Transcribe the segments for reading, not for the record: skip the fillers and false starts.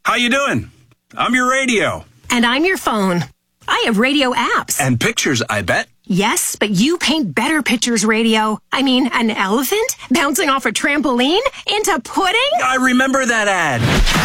How you doing? I'm your radio. And I'm your phone. I have radio apps. And pictures, I bet. Yes, but you paint better pictures, radio. I mean, an elephant bouncing off a trampoline into pudding? I remember that ad.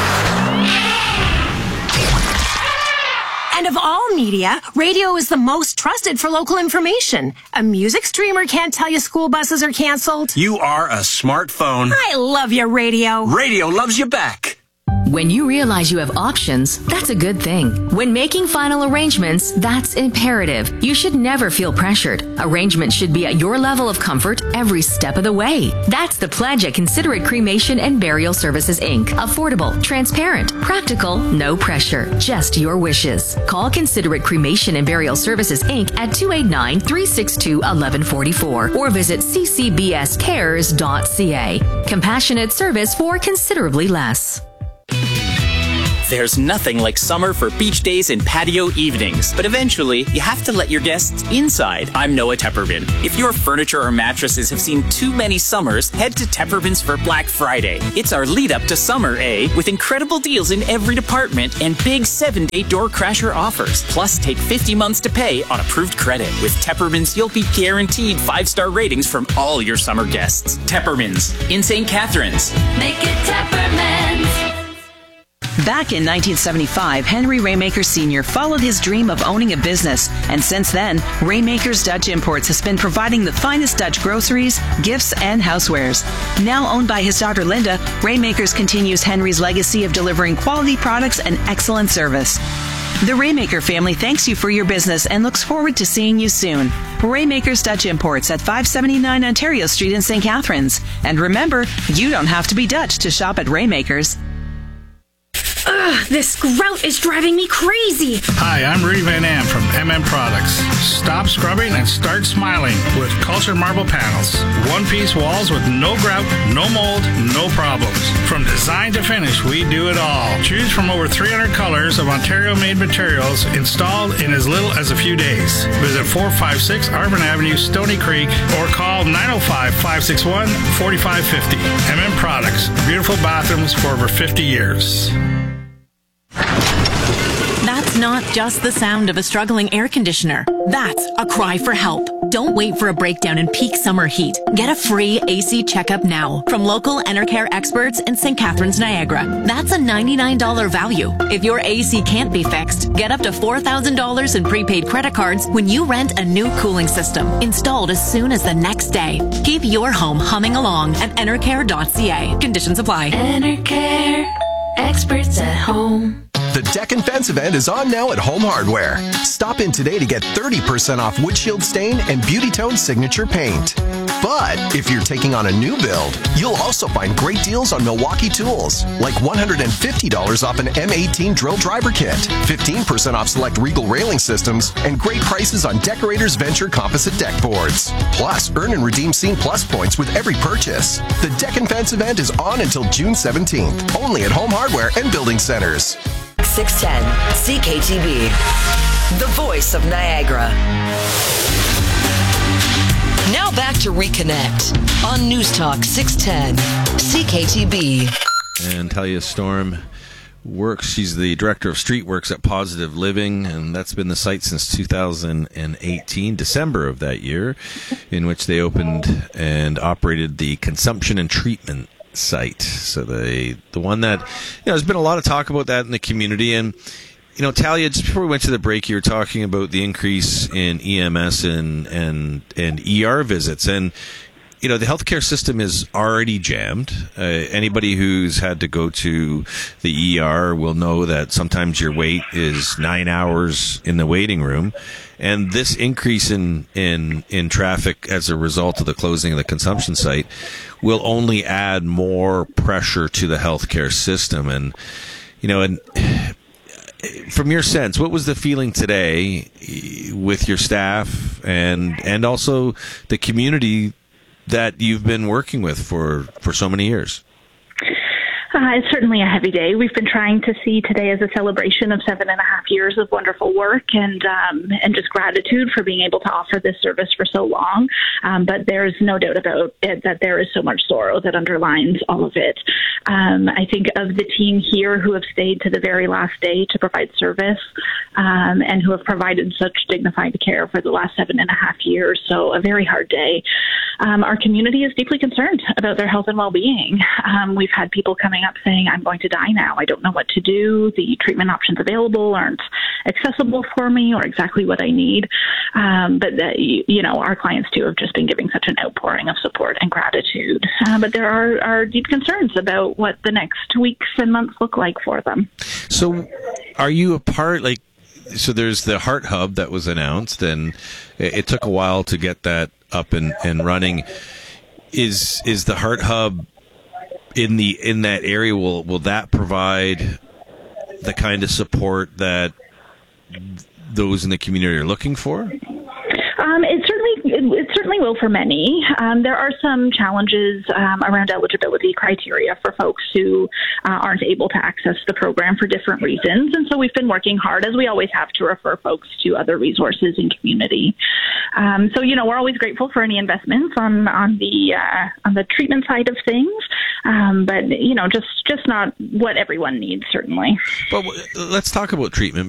And of all media, radio is the most trusted for local information. A music streamer can't tell you school buses are canceled. You are a smartphone. I love you, radio. Radio loves you back. When you realize you have options, that's a good thing. When making final arrangements, that's imperative. You should never feel pressured. Arrangements should be at your level of comfort every step of the way. That's the pledge at Considerate Cremation and Burial Services, Inc. Affordable, transparent, practical, no pressure, just your wishes. Call Considerate Cremation and Burial Services, Inc. at 289-362-1144 or visit ccbscares.ca. Compassionate service for considerably less. There's nothing like summer for beach days and patio evenings, but eventually you have to let your guests inside. I'm Noah Tepperman. If your furniture or mattresses have seen too many summers, head to Tepperman's for Black Friday. It's our lead up to summer, with incredible deals in every department and big 7-day door crasher offers. Plus, take 50 months to pay on approved credit. With Tepperman's, you'll be guaranteed 5-star ratings from all your summer guests. Tepperman's in St. Catharines. Make it Tepperman's. Back in 1975, Henry Raymaker Sr. followed his dream of owning a business, and since then, Raymaker's Dutch Imports has been providing the finest Dutch groceries, gifts, and housewares. Now owned by his daughter Linda, Raymakers continues Henry's legacy of delivering quality products and excellent service. The Raymaker family thanks you for your business and looks forward to seeing you soon. Raymaker's Dutch Imports at 579 Ontario Street in St. Catharines. And remember, you don't have to be Dutch to shop at Raymaker's. Ugh, this grout is driving me crazy. Hi, I'm Rudy Van Am from Products. Stop scrubbing and start smiling with Cultured Marble Panels. One-piece walls with no grout, no mold, no problems. From design to finish, we do it all. Choose from over 300 colors of Ontario-made materials installed in as little as a few days. Visit 456 Arvin Avenue, Stony Creek, or call 905-561-4550. Products. Beautiful bathrooms for over 50 years. That's not just the sound of a struggling air conditioner. That's a cry for help. Don't wait for a breakdown in peak summer heat. Get a free AC checkup now from local Enercare experts in St. Catharines, Niagara. That's a $99 value. If your AC can't be fixed, get up to $4,000 in prepaid credit cards when you rent a new cooling system, installed as soon as the next day. Keep your home humming along at enercare.ca. Conditions apply. Enercare, experts at home. The Deck and Fence event is on now at Home Hardware. Stop in today to get 30% off windshield stain and Beauty Tone signature paint. But if you're taking on a new build, you'll also find great deals on Milwaukee tools, like $150 off an M18 drill driver kit, 15% off select Regal railing systems, and great prices on Decorators Venture composite deck boards. Plus, earn and redeem Scene Plus points with every purchase. The Deck and Fence event is on until June 17th, only at Home Hardware and Building Centers. 610 CKTB, the voice of Niagara. Now back to Reconnect on News Talk 610 CKTB. And Talia Storm works. She's the director of street works at Positive Living, and that's been the site since 2018, December of that year, in which they opened and operated the consumption and treatment site. So the one that, there's been a lot of talk about that in the community. And Talia, just before we went to the break, you were talking about the increase in EMS and ER visits, and the healthcare system is already jammed. Anybody who's had to go to the ER will know that sometimes your wait is 9 hours in the waiting room. And this increase in traffic as a result of the closing of the consumption site will only add more pressure to the healthcare system. And, and from your sense, what was the feeling today with your staff and also the community that you've been working with for so many years? It's certainly a heavy day. We've been trying to see today as a celebration of 7.5 years of wonderful work and just gratitude for being able to offer this service for so long. But there's no doubt about it that there is so much sorrow that underlines all of it. I think of the team here who have stayed to the very last day to provide service and who have provided such dignified care for the last 7.5 years. So a very hard day. Our community is deeply concerned about their health and well-being. We've had people coming up saying, I'm going to die now. I don't know what to do. The treatment options available aren't accessible for me or exactly what I need. Our clients too have just been giving such an outpouring of support and gratitude. But there are deep concerns about what the next weeks and months look like for them. So are you a part, so there's the Heart Hub that was announced, and it took a while to get that up and running. Is the Heart Hub in that area, will that provide the kind of support that those in the community are looking for? It certainly will for many. There are some challenges around eligibility criteria for folks who aren't able to access the program for different reasons. And so we've been working hard, as we always have, to refer folks to other resources in community. We're always grateful for any investments on the treatment side of things. But just not what everyone needs, certainly. But let's talk about treatment,